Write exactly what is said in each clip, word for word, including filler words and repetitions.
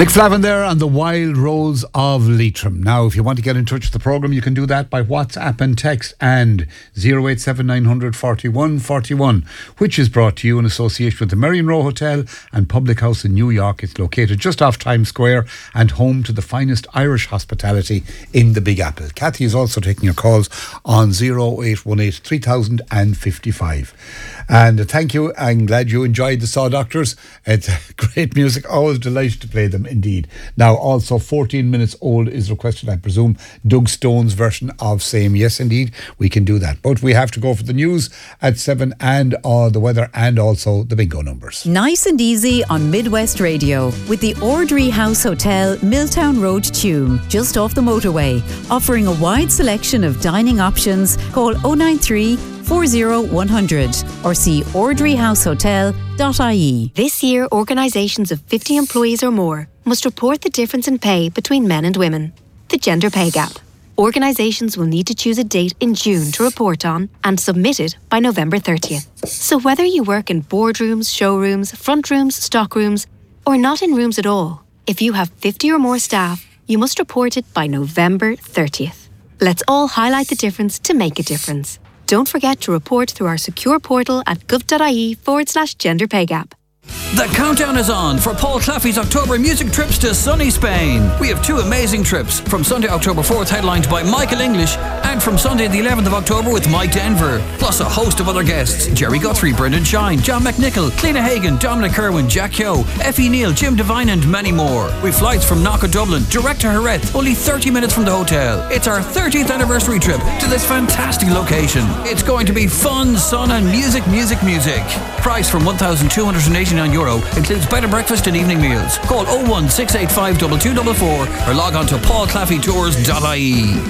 Mick Flavin there on the Wild Rose of Leitrim. Now, if you want to get in touch with the programme, you can do that by WhatsApp and text and zero eight seven nine hundred forty-one forty-one, which is brought to you in association with the Merrion Row Hotel and Public House in New York. It's located just off Times Square and home to the finest Irish hospitality in the Big Apple. Kathy is also taking your calls on zero eight one eight three thousand fifty-five. And uh, thank you. I'm glad you enjoyed the Saw Doctors. It's great music. Always delighted to play them indeed. Now, also fourteen minutes old is requested, I presume, Doug Stone's version of Same. Yes, indeed, we can do that. But we have to go for the news at seven and uh, the weather and also the bingo numbers. Nice and easy on Midwest Radio with the Ordry House Hotel, Milltown Road, Tuam, just off the motorway. Offering a wide selection of dining options. Call oh nine three, four oh one hundred or see ordry house hotel dot I E. This year, organisations of fifty employees or more must report the difference in pay between men and women, the gender pay gap. Organisations will need to choose a date in June to report on and submit it by November thirtieth. So whether you work in boardrooms, showrooms, front rooms, stock rooms, or not in rooms at all, if you have fifty or more staff, you must report it by November thirtieth. Let's all highlight the difference to make a difference. Don't forget to report through our secure portal at gov.ie forward slash gender pay gap. The countdown is on for Paul Claffey's October music trips to sunny Spain. We have two amazing trips, from Sunday, October fourth, headlined by Michael English, and from Sunday the eleventh of October with Mike Denver, plus a host of other guests: Jerry Guthrie, Brendan Shine, John McNichol, Cleena Hagan, Dominic Kerwin, Jack Yo, Effie Neal, Jim Devine and many more. With flights from Knock of Dublin direct to Jerez, only thirty minutes from the hotel. It's our thirtieth anniversary trip to this fantastic location. It's going to be fun, sun and music, music, music. Price from one thousand two hundred eighty-nine euro, includes bed and breakfast and evening meals. Call oh one six eight five two two four four or log on to paul claffey tours dot I E.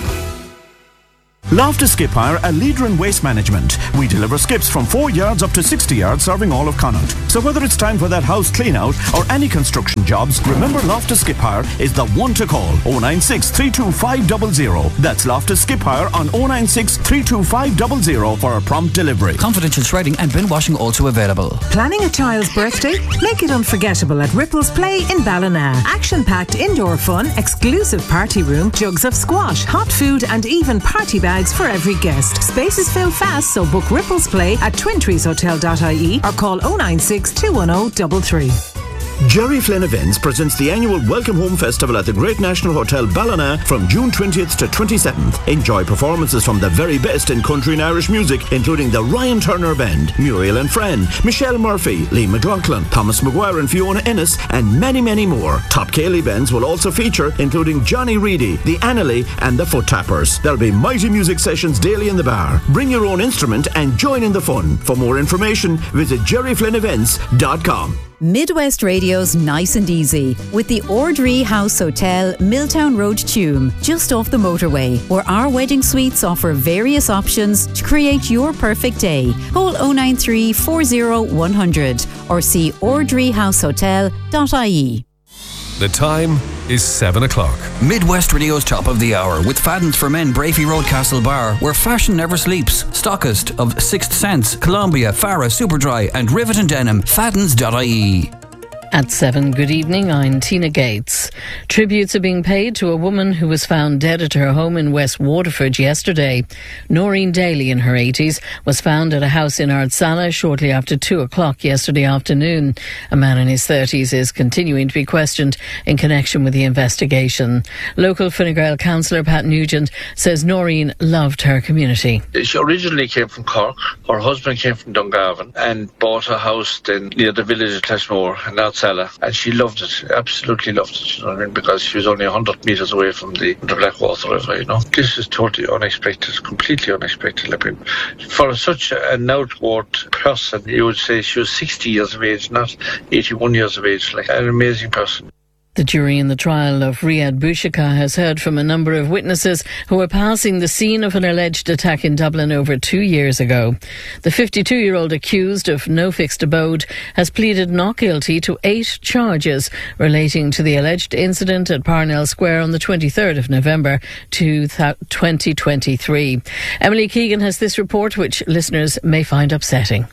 Loftus Skip Hire, a leader in waste management. We deliver skips from four yards up to sixty yards, serving all of Connaught. So whether it's time for that house clean out or any construction jobs, remember Loftus Skip Hire is the one to call. oh nine six, three two five zero zero. That's Loftus Skip Hire on oh nine six, three two five zero zero for a prompt delivery. Confidential shredding and bin washing also available. Planning a child's birthday? Make it unforgettable at Ripples Play in Ballina. Action-packed indoor fun, exclusive party room, jugs of squash, hot food and even party bags for every guest. Spaces fill fast, so book Ripples Play at twin trees hotel dot I E or call oh nine six, two one oh, three three. Jerry Flynn Events presents the annual Welcome Home Festival at the Great National Hotel Ballina from June twentieth to twenty-seventh. Enjoy performances from the very best in country and Irish music, including the Ryan Turner Band, Muriel and Fran, Michelle Murphy, Lee McLaughlin, Thomas Maguire and Fiona Ennis, and many, many more. Top Cayley bands will also feature, including Johnny Reedy, the Annalee and the Foot Tappers. There'll be mighty music sessions daily in the bar. Bring your own instrument and join in the fun. For more information, visit jerry flynn events dot com. Midwest Radio's Nice and Easy with the Ordry House Hotel, Milltown Road, Tuam, just off the motorway, where our wedding suites offer various options to create your perfect day. Call oh nine three, four oh one hundred or see ordry house hotel dot I E. The time is seven o'clock. Midwest Radio's top of the hour with Fadden's for Men, Brafey Road, Castle Bar, where fashion never sleeps. Stockist of Sixth Sense, Columbia, Farah, Superdry and Rivet and Denim. Faddens dot I E. At seven, good evening, I'm Tina Gates. Tributes are being paid to a woman who was found dead at her home in West Waterford yesterday. Noreen Daly, in her eighties, was found at a house in Ardsala shortly after two o'clock yesterday afternoon. A man in his thirties is continuing to be questioned in connection with the investigation. Local Fine Gael councillor Pat Nugent says Noreen loved her community. She originally came from Cork. Her husband came from Dungarvan and bought a house then near the village of Clashmore and outside. And she loved it, absolutely loved it, you know what I mean, because she was only one hundred metres away from the, the Blackwater River, you know. This is totally unexpected, completely unexpected. I mean, for such an outward person, you would say she was sixty years of age, not eighty-one years of age, like an amazing person. The jury in the trial of Riyad Bouchaka has heard from a number of witnesses who were passing the scene of an alleged attack in Dublin over two years ago. The fifty-two-year-old accused of no fixed abode has pleaded not guilty to eight charges relating to the alleged incident at Parnell Square on the twenty-third of November twenty twenty-three. Emily Keegan has this report, which listeners may find upsetting.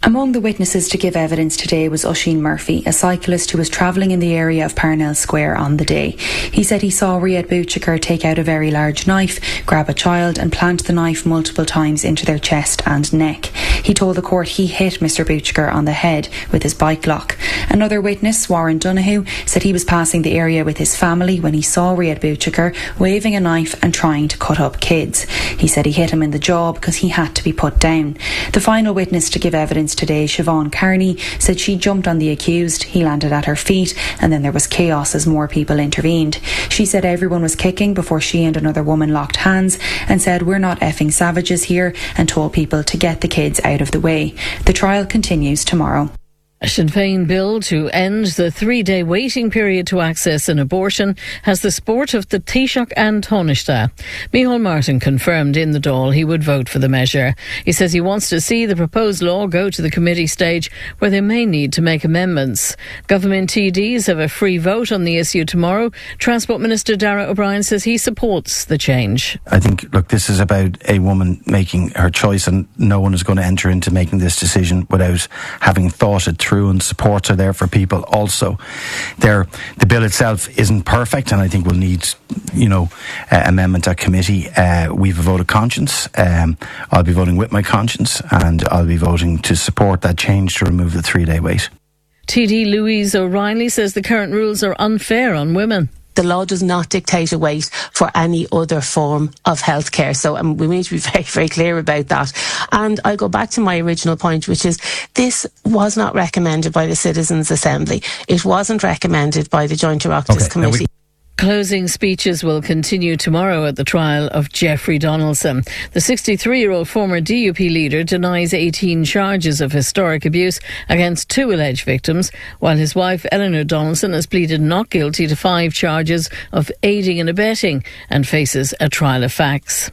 Among the witnesses to give evidence today was Oisin Murphy, a cyclist who was travelling in the area of Parnell Square on the day. He said he saw Riyad Bouchikar take out a very large knife, grab a child and plant the knife multiple times into their chest and neck. He told the court he hit Mister Bouchikar on the head with his bike lock. Another witness, Warren Donoghue, said he was passing the area with his family when he saw Riyad Bouchikar waving a knife and trying to cut up kids. He said he hit him in the jaw because he had to be put down. The final witness to give evidence today, Siobhan Carney, said she jumped on the accused, he landed at her feet, and then there was chaos as more people intervened. She said everyone was kicking before she and another woman locked hands and said, "We're not effing savages here," and told people to get the kids out of the way. The trial continues tomorrow. A Sinn Féin bill to end the three-day waiting period to access an abortion has the support of the Taoiseach and Taoiseach. Micheál Martin confirmed in the Dáil he would vote for the measure. He says he wants to see the proposed law go to the committee stage where they may need to make amendments. Government T Ds have a free vote on the issue tomorrow. Transport Minister Darragh O'Brien says he supports the change. I think, look, this is about a woman making her choice, and no one is going to enter into making this decision without having thought it through, and supports are there for people also. There, the bill itself isn't perfect, and I think we'll need, you know, uh, amendment at committee. Uh, we've a vote of conscience. Um, I'll be voting with my conscience, and I'll be voting to support that change to remove the three-day wait. T D Louise O'Reilly says the current rules are unfair on women. The law does not dictate a wait for any other form of healthcare. So um, we need to be very, very clear about that. And I go back to my original point, which is this was not recommended by the Citizens' Assembly. It wasn't recommended by the Joint Oireachtas okay, Committee. Closing speeches will continue tomorrow at the trial of Jeffrey Donaldson. The sixty-three-year-old former D U P leader denies eighteen charges of historic abuse against two alleged victims, while his wife Eleanor Donaldson has pleaded not guilty to five charges of aiding and abetting and faces a trial of facts.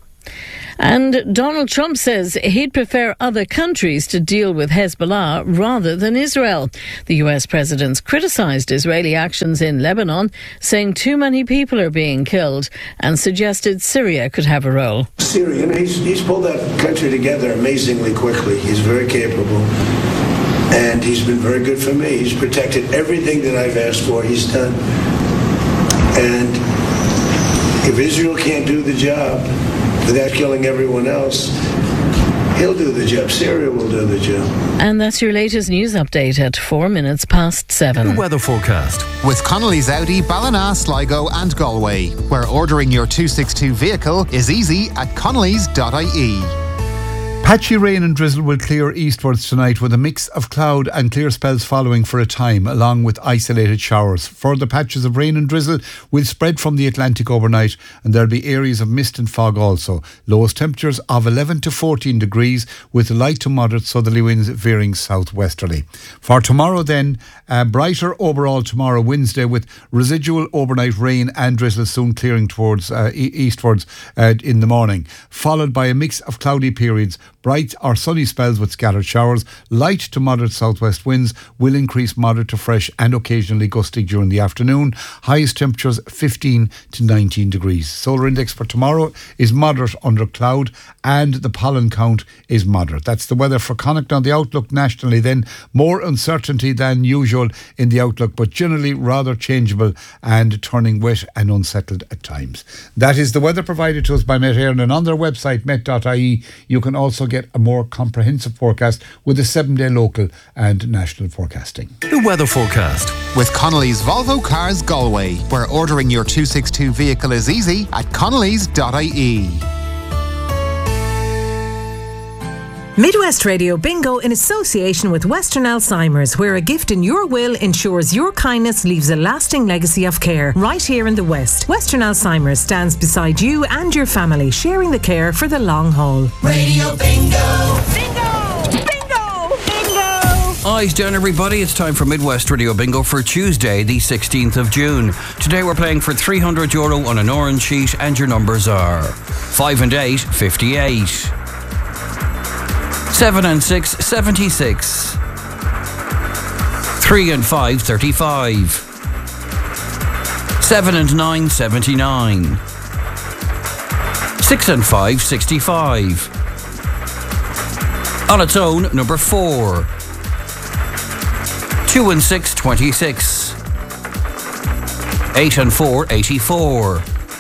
And Donald Trump says he'd prefer other countries to deal with Hezbollah rather than Israel. The U S president's criticised Israeli actions in Lebanon, saying too many people are being killed, and suggested Syria could have a role. Syria, you know, he's, he's pulled that country together amazingly quickly. He's very capable, and he's been very good for me. He's protected everything that I've asked for, he's done. And if Israel can't do the job without killing everyone else, he'll do the job. Syria will do the job. And that's your latest news update at four minutes past seven. The weather forecast with Connolly's Audi, Ballina, Sligo and Galway, where ordering your two sixty-two vehicle is easy at connellys dot I E. Patchy rain and drizzle will clear eastwards tonight, with a mix of cloud and clear spells following for a time, along with isolated showers. Further patches of rain and drizzle will spread from the Atlantic overnight, and there'll be areas of mist and fog also. Lowest temperatures of eleven to fourteen degrees, with light to moderate southerly winds veering southwesterly. For tomorrow then, uh, brighter overall tomorrow, Wednesday, with residual overnight rain and drizzle soon clearing towards uh, e- eastwards uh, in the morning, followed by a mix of cloudy periods. Bright or sunny spells with scattered showers. Light to moderate southwest winds will increase moderate to fresh and occasionally gusty during the afternoon. Highest temperatures fifteen to nineteen degrees. Solar index for tomorrow is moderate under cloud, and the pollen count is moderate. That's the weather for Connacht. Now the outlook nationally then, more uncertainty than usual in the outlook, but generally rather changeable and turning wet and unsettled at times. That is the weather provided to us by Met Éireann, and on their website met dot I E you can also get a more comprehensive forecast with a seven-day local and national forecasting. The weather forecast with Connolly's Volvo Cars Galway, where ordering your two sixty-two vehicle is easy at connellys dot I E. Midwest Radio Bingo in association with Western Alzheimer's, where a gift in your will ensures your kindness leaves a lasting legacy of care right here in the West. Western Alzheimer's stands beside you and your family, sharing the care for the long haul. Radio Bingo! Bingo! Bingo! Bingo! Eyes down, everybody. It's time for Midwest Radio Bingo for Tuesday, the sixteenth of June. Today we're playing for three hundred euro on an orange sheet, and your numbers are five and eight, fifty-eight. Seven and six, seventy-six. Three and five, thirty-five. Seven and nine, seventy-nine. Six and five, sixty-five. On its own, number four. Two and six, twenty-six. Eight and four, eighty-four.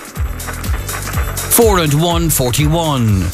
Four and one, forty-one.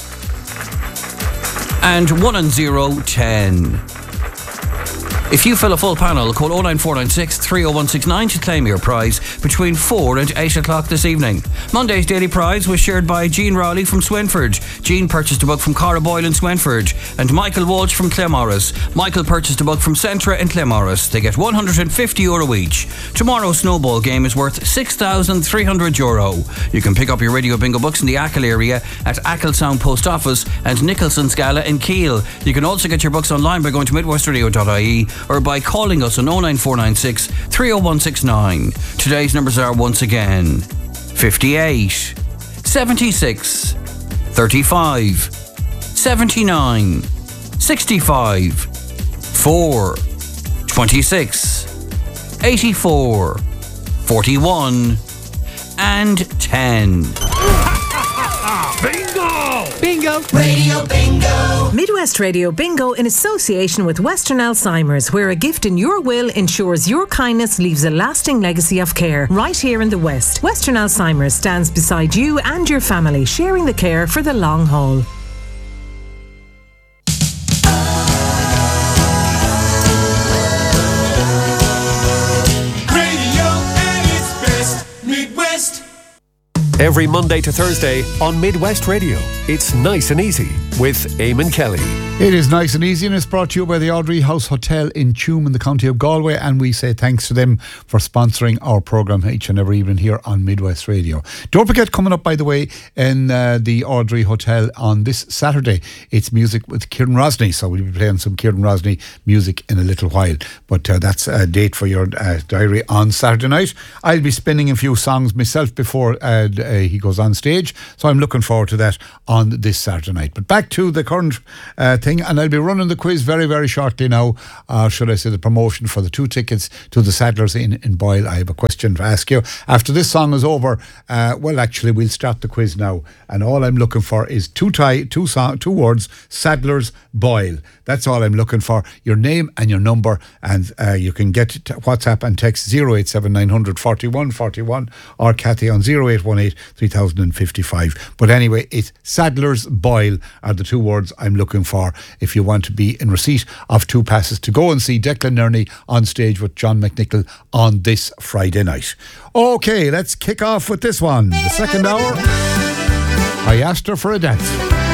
And one and zero, ten. If you fill a full panel, call oh nine four nine six, three oh one six nine to claim your prize between four and eight o'clock this evening. Monday's daily prize was shared by Jean Rowley from Swinford. Jean purchased a book from Cara Boyle in Swinford. And Michael Walsh from Claremorris. Michael purchased a book from Centra in Claremorris. They get one hundred fifty euro each. Tomorrow's snowball game is worth six thousand three hundred euro. You can pick up your Radio Bingo books in the Achill area at Achill Post Office and Nicholson Scala in Keele. You can also get your books online by going to midwest radio dot I E or by calling us on oh nine four nine six, three oh one six nine. Today's numbers are once again fifty-eight, seventy-six, thirty-five, seventy-nine, sixty-five, four, twenty-six, eighty-four, forty-one, and ten. Bingo! Bingo! Radio Bingo! Midwest Radio Bingo in association with Western Alzheimer's, where a gift in your will ensures your kindness leaves a lasting legacy of care. Right here in the West, Western Alzheimer's stands beside you and your family, sharing the care for the long haul. Every Monday to Thursday on Midwest Radio, it's Nice and Easy with Eamon Kelly. It is Nice and Easy, and it's brought to you by the Audrey House Hotel in Tuam in the county of Galway, and we say thanks to them for sponsoring our programme each and every evening here on Midwest Radio. Don't forget, coming up, by the way, in uh, the Audrey Hotel on this Saturday, it's music with Kieran Rosny, so we'll be playing some Kieran Rosny music in a little while, but uh, that's a date for your uh, diary on Saturday night. I'll be spinning a few songs myself before uh, uh, he goes on stage, so I'm looking forward to that on this Saturday night. But back to the current uh, thing, and I'll be running the quiz very, very shortly now, uh, should I say the promotion for the two tickets to the Saddlers in, in Boyle. I have a question to ask you. After this song is over, uh, well, actually, we'll start the quiz now, and all I'm looking for is two, tie, two, song, two words, Saddlers Boyle. That's all I'm looking for. Your name and your number, and uh, you can get t- WhatsApp and text oh eight seven nine hundred forty-one forty-one or Kathy on oh eight one eight three thousand fifty-five. But anyway, it's Saddlers Boyle are the two words I'm looking for if you want to be in receipt of two passes to go and see Declan Nerney on stage with John McNichol on this Friday night. Okay, let's kick off with this one. The second hour, I asked her for a dance.